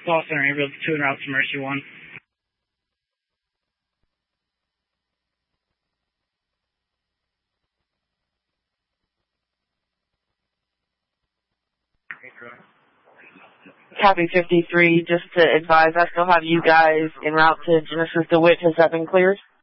Call center, ambulance 2 en route to Mercy 1. Copy 53, just to advise, I still have you guys en route to Genesis DeWitt. Has that been cleared?